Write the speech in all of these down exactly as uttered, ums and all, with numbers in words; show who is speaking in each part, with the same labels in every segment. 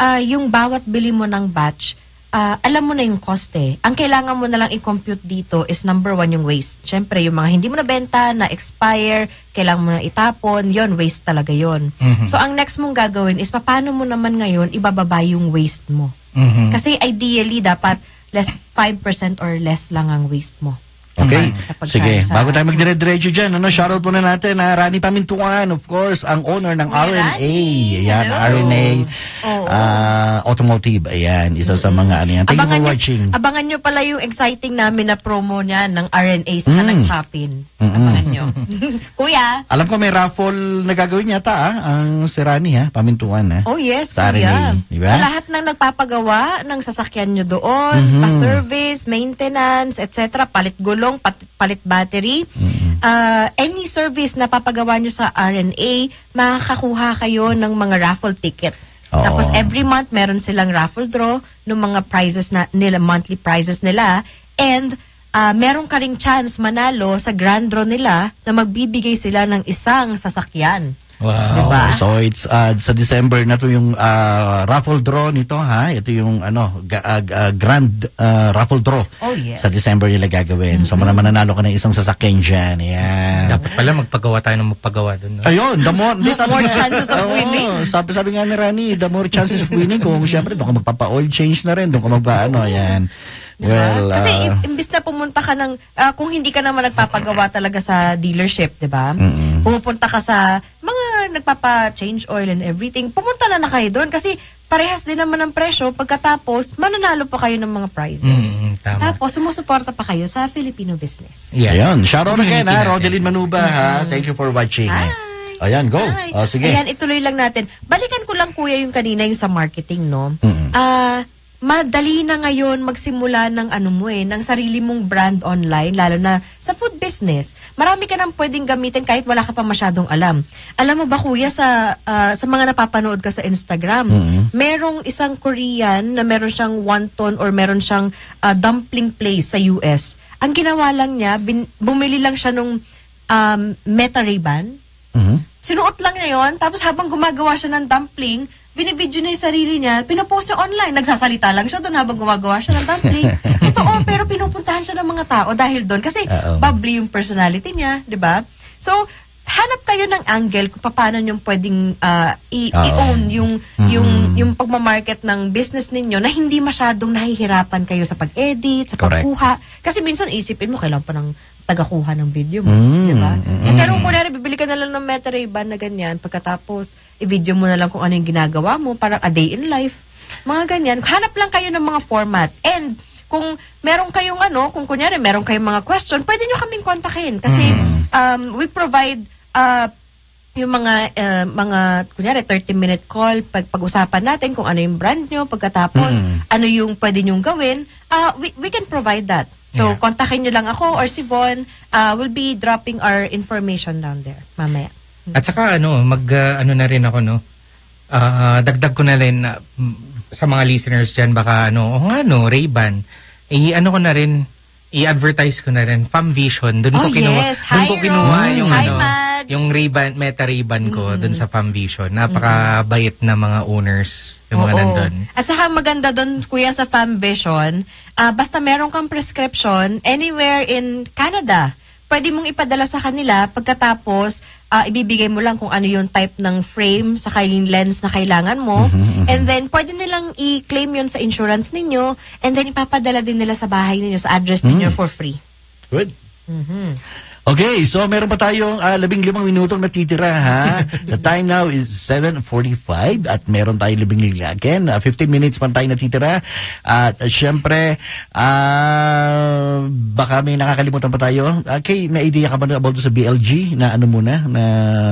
Speaker 1: uh, yung bawat bili mo ng batch, uh, alam mo na yung cost eh. Ang kailangan mo na lang i-compute dito is number one yung waste. Siyempre, yung mga hindi mo nabenta, na expire, kailangan mo na itapon, yon waste talaga yon. Mm-hmm. So, ang next mong gagawin is, paano mo naman ngayon ibababa yung waste mo? Mm-hmm. Kasi ideally, dapat less five percent or less lang ang waste mo.
Speaker 2: Okay.
Speaker 1: Naman,
Speaker 2: sige,
Speaker 1: sa,
Speaker 2: bago tayo magdire-diretso dyan, ano, shoutout muna natin na Rani Pamintuan, of course, ang owner ng R N A. Ayan,
Speaker 1: Hello.
Speaker 2: R N A
Speaker 1: oh.
Speaker 2: uh, Automotive. Ayan, isa sa mga ano yan. Thank
Speaker 1: abangan
Speaker 2: you for
Speaker 1: nyo,
Speaker 2: watching.
Speaker 1: Abangan nyo pala yung exciting namin na promo niya ng R N A sa mm. ng Chopin. Mm-hmm. Abangan nyo. Kuya.
Speaker 2: Alam ko may raffle na gagawin yata ah, ang si Rani ha, Pamintuan ha.
Speaker 1: Oh yes,
Speaker 2: sa
Speaker 1: kuya.
Speaker 2: R N A, diba?
Speaker 1: Sa lahat ng nagpapagawa ng sasakyan nyo doon, mm-hmm. pa-service, maintenance, et cetera, palit gulong, pat palit battery, mm-hmm. uh, any service na papagawa nyo sa R N A, makakakuha kayo ng mga raffle ticket. Oo. Tapos every month meron silang raffle draw ng mga prizes na nila, monthly prizes nila, and uh, meron ka ring chance manalo sa grand draw nila na magbibigay sila ng isang sasakyan.
Speaker 2: Wow. Diba? So it's uh, sa December na to yung uh, raffle draw nito ha. Ito yung ano ga, uh, uh, grand uh, raffle draw.
Speaker 1: Oh, yes.
Speaker 2: Sa December nila gagawin. Mm-hmm. So muna mananalo ka ng isang sasakyan diyan. Yan.
Speaker 3: Dapat pala magpagawa tayo ng magpagawa doon. No?
Speaker 2: Ayun, the more,
Speaker 1: the more chances of winning.
Speaker 2: Oh, sabi sabi nga ni Rani, the more chances of winning kung syempre doon ka magpapa-oil change na rin, doon ka magpaano, yan.
Speaker 1: Diba?
Speaker 2: Well, uh,
Speaker 1: kasi imbis na pumunta ka ng uh, kung hindi ka naman nagpapagawa talaga sa dealership, 'di ba?
Speaker 2: Mm-hmm.
Speaker 1: Pumupunta ka sa mga nagpapa-change oil and everything. Pumunta na na kayo doon kasi parehas din naman ang presyo, pagkatapos mananalo pa kayo ng mga prizes.
Speaker 3: Mm, tama.
Speaker 1: Tapos sumusuporta pa kayo sa Filipino business.
Speaker 2: Yeah. Ayun, shout out again ha, Rodeline Manuba ha. Thank you for watching.
Speaker 1: Hi.
Speaker 2: Ayan, go.
Speaker 1: Hi.
Speaker 2: Oh, sige.
Speaker 1: Ayan, ituloy lang natin. Balikan ko lang kuya yung kanina yung sa marketing, no?
Speaker 2: Mm-hmm.
Speaker 1: Ah, uh, madali na ngayon magsimula ng ano mo eh, ng sarili mong brand online, lalo na sa food business. Marami ka nang pwedeng gamitin kahit wala ka pa masyadong alam. Alam mo ba kuya, sa uh, sa mga napapanood ka sa Instagram, mm-hmm. merong isang Korean na meron siyang wonton or meron siyang uh, dumpling place sa U S. Ang ginawa lang niya, bin, bumili lang siya nung um, Meta Ray-Ban. Mm-hmm. Sinuot lang niya yun, tapos habang gumagawa siya ng dumpling, binibidyo niya yung sarili niya, pinapost niya online. Nagsasalita lang siya doon habang gumagawa siya ng dumpling. Totoo, pero pinupuntahan siya ng mga tao dahil doon. Kasi Uh-oh. bubbly yung personality niya, di ba? So, hanap kayo ng angle kung paano nyo pwedeng uh, i- i-own yung, mm-hmm. yung, yung pagmamarket ng business ninyo na hindi masyadong nahihirapan kayo sa pag-edit, sa pagkuha. Kasi minsan isipin mo, kailangan pa ng tagakuha ng video mo, mm, di ba? Mm, eh, pero kung kunwari, bibili ka na lang ng Meta Ray-Ban na ganyan, pagkatapos, i-video mo na lang kung ano yung ginagawa mo, parang a day in life. Mga ganyan. Hanap lang kayo ng mga format. And, kung meron kayong ano, kung kunyari, meron kayong mga question, pwede nyo kaming kontakin. Kasi, mm. um, we provide, uh, yung mga, uh, mga, kunyari, thirty minute call, pag pag-usapan natin kung ano yung brand nyo, pagkatapos, mm. ano yung pwede nyong gawin, uh, we, we can provide that. So, yeah. kontakin nyo lang ako or si Von. Uh, we'll be dropping our information down there mamaya.
Speaker 3: At saka, ano, mag, uh, ano na rin ako, no? Uh, dagdag ko na rin uh, sa mga listeners dyan, baka, ano, oh, ano, Ray-Ban. I-ano ko na rin, i-advertise ko na rin, FamVision. Doon
Speaker 1: oh,
Speaker 3: ko kinuha,
Speaker 1: yes.
Speaker 3: doon ko kinuha
Speaker 1: Rose.
Speaker 3: yung,
Speaker 1: Hi,
Speaker 3: ano,
Speaker 1: Madge.
Speaker 3: yung Ray-Ban, Meta Ray-Ban ko, mm. doon sa FamVision. Napakabait na mga owners. Yung mga nandun.
Speaker 1: At saka maganda doon, kuya, sa FamVision, uh, basta meron kang prescription anywhere in Canada, pwede mong ipadala sa kanila, pagkatapos, uh, ibibigay mo lang kung ano yung type ng frame sa yung lens na kailangan mo, mm-hmm, mm-hmm. and then pwede nilang i-claim yun sa insurance ninyo, and then ipapadala din nila sa bahay ninyo, sa address ninyo mm. for free.
Speaker 2: Good.
Speaker 1: Mm-hmm.
Speaker 2: Okay, so meron pa tayong uh, labing limang minutong natitira ha. The time now is seven forty-five at meron tayong labing limang again. Uh, fifteen minutes pa tayo natitira. At uh, syempre, uh, baka may nakakalimutan pa tayo. Okay, may idea ka ba na about sa B L G na ano muna, na,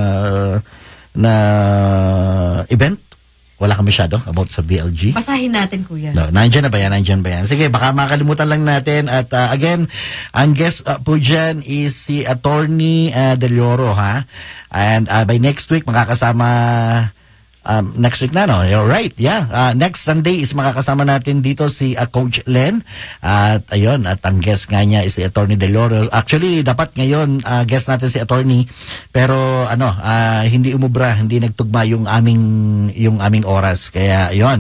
Speaker 2: na event? Wala ka masyado about sa B L G?
Speaker 1: Basahin natin, kuya.
Speaker 2: No, nandyan na ba yan? Nandyan ba yan? Sige, baka makalimutan lang natin. At uh, again, ang guest uh, po dyan is si Attorney uh, Del Oro, ha? And uh, by next week, makakasama... Um, next week na, no? You're right, yeah. Uh, next Sunday is makakasama natin dito si uh, Coach Len. At uh, ayun, at ang guest nga niya is si Attorney Del Oro. Actually, dapat ngayon uh, guest natin si Attorney, pero ano, uh, hindi umubra, hindi nagtugma yung aming yung aming oras. Kaya ayun.